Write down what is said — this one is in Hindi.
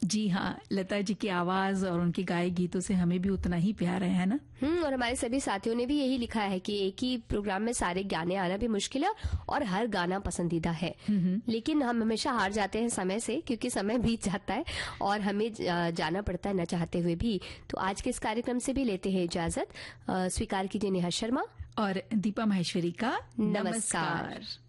जी हाँ, लता जी की आवाज और उनके गाए गीतों से हमें भी उतना ही प्यार है ना। और हमारे सभी साथियों ने भी यही लिखा है कि एक ही प्रोग्राम में सारे गाने आना भी मुश्किल है और हर गाना पसंदीदा है। लेकिन हम हमेशा हार जाते हैं समय से, क्योंकि समय बीत जाता है और हमें जाना पड़ता है न चाहते हुए भी। तो आज के इस कार्यक्रम से भी लेते हैं इजाजत। स्वीकार कीजिए नेहा शर्मा और दीपा माहेश्वरी का नमस्कार।